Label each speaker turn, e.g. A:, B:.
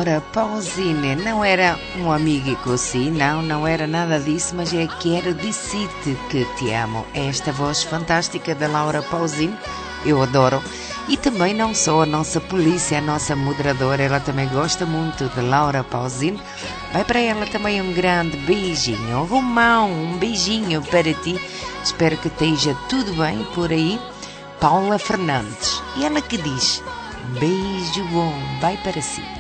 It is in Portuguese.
A: Laura Pausini não era um amigo così, não era nada disso, mas é quero dizer-te que te amo. É esta voz fantástica da Laura Pausini, eu adoro. E também não só a nossa polícia, a nossa moderadora, ela também gosta muito de Laura Pausini. Vai para ela também um grande beijinho. Romão, um beijinho para ti. Espero que esteja tudo bem por aí. Paula Fernandes. E ela que diz, beijo bom, vai para si.